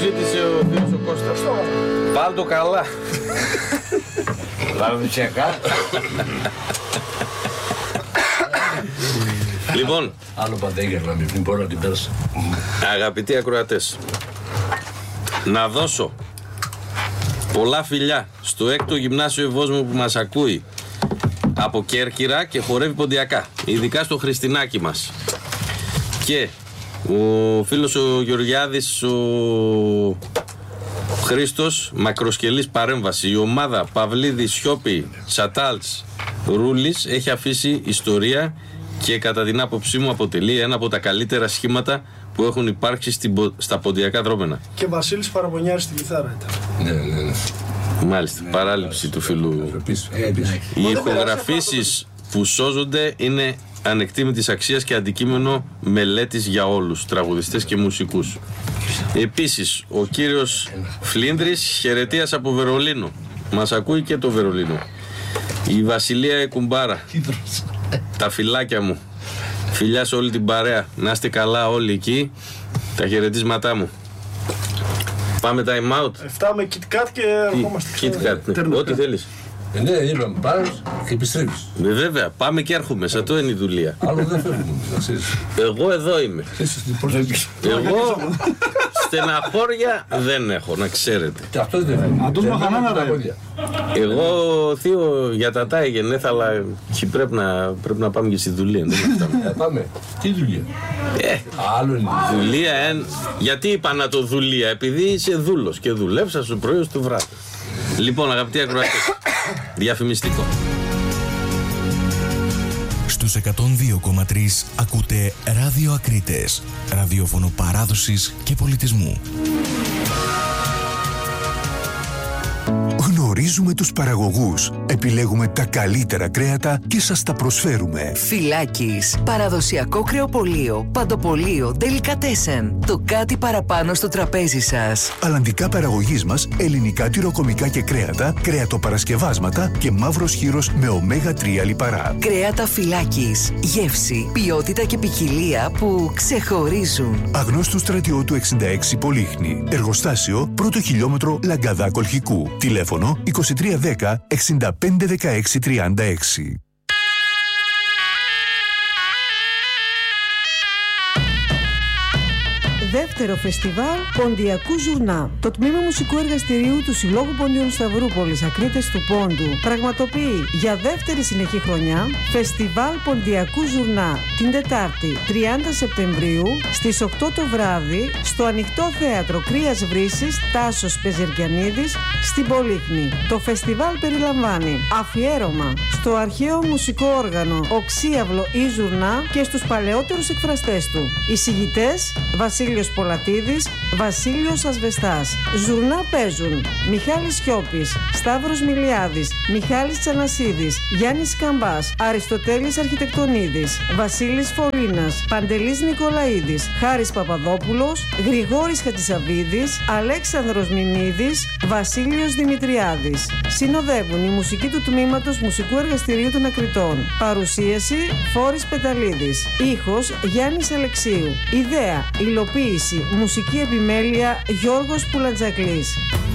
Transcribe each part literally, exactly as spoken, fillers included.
ζήτησε ο φίλος ο Κώστας. Βάλ το καλά. Βάλ το τσεκά. Λοιπόν, άλλο παντέγερ να μην μπορώ να την πέρασα. Αγαπητοί ακροατές, να δώσω πολλά φιλιά στο έκτο γυμνάσιο Ευόσμου που μας ακούει από Κέρκυρα και χορεύει ποντιακά, ειδικά στο Χριστινάκι μας. Και ο φίλος ο Γεωργιάδης, ο Χρήστος, μακροσκελής παρέμβαση. Η ομάδα Παυλίδη, Σιώπη, Σατάλτς, Ρούλης έχει αφήσει ιστορία και κατά την άποψή μου αποτελεί ένα από τα καλύτερα σχήματα που έχουν υπάρξει στην, στα ποντιακά δρόμενα. Και Βασίλης Παραπονιάρης στην κιθάρα ήταν. Ναι, ναι, ναι. Μάλιστα, ναι, παράληψη ναι, του φίλου. Οι ηχογραφήσεις που σώζονται είναι ανεκτήμητης αξίας και αντικείμενο μελέτης για όλους, τραγουδιστές και μουσικούς. Επίσης, ο κύριος Φλίνδρης, χαιρετίας από Βερολίνο. Μας ακούει και το Βερολίνο. Η Βασιλεία Εκουμπάρα. Τα φιλάκια μου. Φιλιά σε όλη την παρέα. Να είστε καλά όλοι εκεί. Τα χαιρετίσματά μου. Πάμε time out. Εφτά με Kit Kat και ερχόμαστε. Kit Kat, ναι. Ό,τι θέλεις. Ε, ναι, είπαμε, πάρεις και επιστρέφεις. Ε, βέβαια, πάμε και έρχομαι. Σαν το είναι η δουλεία. Άλλο δεν φεύγουμε, να ξέρεις. Εγώ εδώ είμαι. Εγώ στεναχώρια δεν έχω, να ξέρετε. Και αυτός δεν φεύγει. Αντούς Μαχανάνα ρε. Εγώ, θείο, για τα τάι γενέθα, αλλά πρέπει να, πρέπει να πάμε και στη δουλεία. Ε, πάμε. Τι δουλεία. Ε, άλλο είναι. Δουλεία, εν... γιατί είπα να το δουλεία, επειδή είσαι δούλος και δουλεύσα στο πρωί στο βράδυ. Λοιπόν, αγαπητοί ακροατές, διαφημιστικό. Στους εκατόν δύο κόμμα τρία ακούτε Ράδιο Ακρίτες, ραδιόφωνο παράδοσης και πολιτισμού. Γνωρίζουμε τους παραγωγούς, επιλέγουμε τα καλύτερα κρέατα και σας τα προσφέρουμε. Φυλάκης, παραδοσιακό κρεοπωλείο, παντοπωλείο, ντελικατέσεν. Το κάτι παραπάνω στο τραπέζι σας. Αλλαντικά παραγωγής μας, ελληνικά τυροκομικά και κρέατα, κρεατοπαρασκευάσματα και μαύρος χύρος με ωμέγα τρία λιπαρά. Κρέατα Φυλάκης, γεύση, ποιότητα και ποικιλία που ξεχωρίζουν. Αγνώστου Στρατιώτου εξήντα έξι Πολύχνη. Εργοστάσιο, πρώτο χιλιόμετρο Λαγκαδά Κολχικού. Τηλέφωνο είκοσι τρία δέκα εξήντα πέντε δεκαέξι τριάντα έξι. Δεύτερο φεστιβάλ Ποντιακού Ζουρνά. Το τμήμα μουσικού εργαστηρίου του Συλλόγου Ποντίων Σταυρούπολης Ακρίτες του Πόντου πραγματοποιεί για δεύτερη συνεχή χρονιά φεστιβάλ Ποντιακού Ζουρνά την Τετάρτη τριάντα Σεπτεμβρίου στις οκτώ το βράδυ στο Ανοιχτό Θέατρο Κρίας Βρύσης Τάσος Πεζεργιανίδης στην Πολύχνη. Το φεστιβάλ περιλαμβάνει αφιέρωμα στο αρχαίο μουσικό όργανο Οξύαυλο ή Ζουρνά και στους παλαιότερους εκφραστές του. Εισηγητές Βασίλειος Πολατίδης, Βασίλειος Ασβεστάς. Ζουρνά παίζουν Μιχάλης Σιώπης, Σταύρος Μιλιάδης, Μιχάλης Τσανασίδης, Γιάννης Καμπάς, Αριστοτέλης Αρχιτεκτονίδης, Βασίλης Φορίνας, Παντελής Νικολαίδης, Χάρης Παπαδόπουλος, Γρηγόρης Χατζησαβίδης, Αλέξανδρος Μιμίδης, Βασίλειος Δημητριάδης. Συνοδεύουν η μουσική του τμήματος Μουσικού Εργαστηρίου των Ακριτών. Παρουσίαση Φόρης Πεταλίδης. Ήχος Γιάννης Αλεξίου. Ιδέα, υλοποίηση, μουσική επιμέλεια Γιώργος Πουλατζακλής.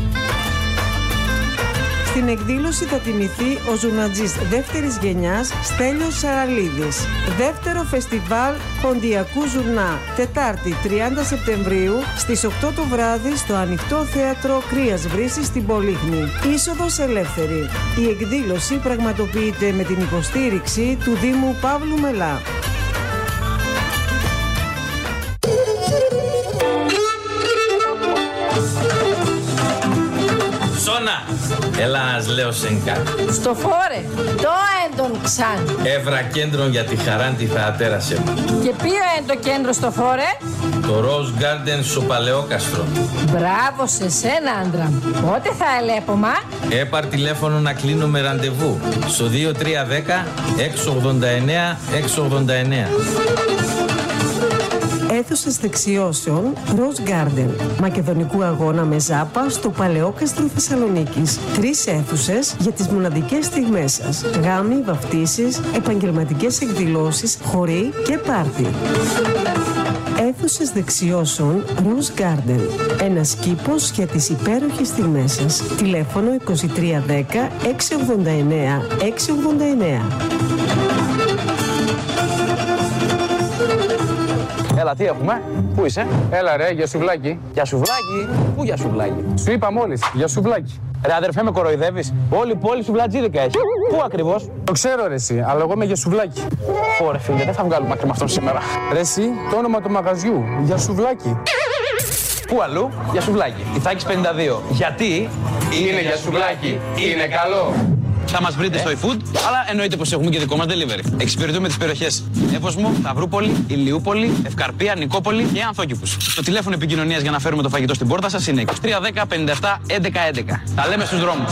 Στην εκδήλωση θα τιμηθεί ο ζουρνατζής δεύτερης γενιάς Στέλιος Σαραλίδης. Δεύτερο φεστιβάλ Ποντιακού Ζουρνά, Τετάρτη τριάντα Σεπτεμβρίου στις οκτώ το βράδυ στο Ανοιχτό Θέατρο Κρίας Βρύσης στην Πολύχνη. Είσοδος ελεύθερη. Η εκδήλωση πραγματοποιείται με την υποστήριξη του Δήμου Παύλου Μελά. Σώνα! Έλα να λέω σενκά. Στο φόρε, το έντον ξαν. Έβρα κέντρο για τη χαράντη θεατέρασε μου. Και ποιο είναι το κέντρο στο φόρε? Το Rose Garden στο Παλαιόκαστρο. Μπράβο σε σένα, άντρα. Πότε θα ελέπομα? Έπαρ τηλέφωνο να κλείνω με ραντεβού στο δύο τρία δέκα έξι ογδόντα εννέα έξι ογδόντα εννέα. Αίθουσες δεξιώσεων Rose Garden. Μακεδονικού αγώνα με ζάπα στο Παλαιόκαστρο Θεσσαλονίκης. Τρεις αίθουσες για τις μοναδικές στιγμές σας. Γάμοι, βαφτίσεις, επαγγελματικές εκδηλώσεις, χοροί και πάρτι. αίθουσες δεξιώσεων Rose Garden. Ένας κήπος για τις υπέροχες στιγμές σας. Τηλέφωνο είκοσι τρία δέκα εξακόσια ογδόντα εννέα εξακόσια ογδόντα εννέα. Έλα, τι έχουμε, πού είσαι? Έλα ρε, για σουβλάκι. Για σουβλάκι, πού για σουβλάκι? Σου είπα μόλις, για σουβλάκι. Ρε αδερφέ, με κοροϊδεύεις? Όλη η πόλη σουβλατζίδικα έχει. Πού ακριβώς? Το ξέρω ρε εσύ, αλλά εγώ είμαι για σουβλάκι. Ωρε φίλε, δεν θα βγάλουμε άκρη με αυτόν σήμερα. Ρε εσύ, το όνομα του μαγαζιού, για σουβλάκι. Πού αλλού? Για σουβλάκι. Ιθάκης πενήντα δύο. Γιατί? Είναι, είναι για σουβλάκι. Είναι καλό. Θα μας βρείτε στο iFood, αλλά εννοείται πως έχουμε και δικό μας delivery. Εξυπηρετούμε τις περιοχές Εύωσμο, Σταυρούπολη, Ηλιούπολη, Ευκαρπία, Νικόπολη και Ανθόκηπους. Το τηλέφωνο επικοινωνίας για να φέρουμε το φαγητό στην πόρτα σας είναι είκοσι τρία δέκα πενήντα επτά έντεκα έντεκα. Τα λέμε στους δρόμους.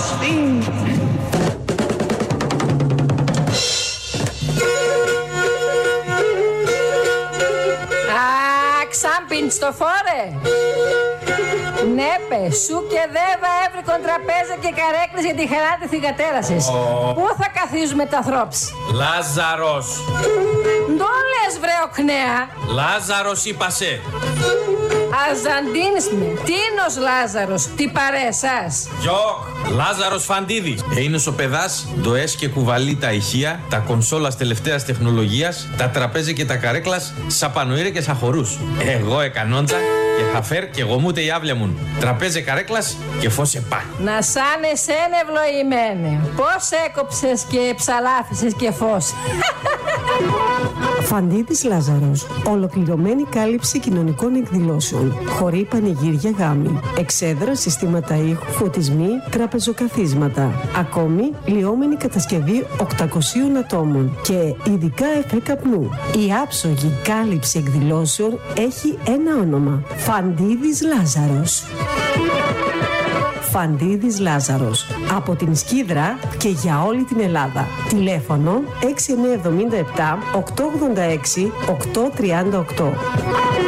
Ξάμπιν στο φόρε. Νέπε, σου και δέβα έβρικον τραπέζα και καρέκλες για τη χαρά τη θυγατέρασης. Oh. Πού θα καθίζουμε τα θρόψη? Λάζαρος. Ντο λες βρε οκνέα. Λάζαρος είπασε. Αζαντίνης με. Τίνος Λάζαρος, τι παρέσας. Γιοκ, Λάζαρος Φαντίδης. Ε, είναι ο παιδάς, ντοές και κουβαλεί τα ηχεία, τα κονσόλας τελευταίας τεχνολογίας, τα τραπέζια και τα καρέκλας, σα πανοήρε και σα χορούς. Εγώ εκανόντζα και θα φέρ και εγώ μούτε η άβλια μου. Τραπέζια καρέκλας και φώσε πά. Να σαν εσένα ευλογημένε. Πώς έκοψες και ψαλάφισες και φως. Φαντίδης Λάζαρος. Ολοκληρωμένη κάλυψη κοινωνικών εκδηλώσεων. Χωρί πανηγύρια γάμοι. Εξέδρα, συστήματα ήχου, φωτισμοί, τραπεζοκαθίσματα. Ακόμη, λιώμενη κατασκευή οκτακοσίων ατόμων. Και ειδικά εφέ καπνού. Η άψογη κάλυψη εκδηλώσεων έχει ένα όνομα. Φαντίδης Λάζαρος. Φαντίδης Λάζαρος. Από την Σκύδρα και για όλη την Ελλάδα. Τηλέφωνο έξι εννιά εβδομήντα επτά οκτακόσια ογδόντα έξι οκτακόσια τριάντα οκτώ.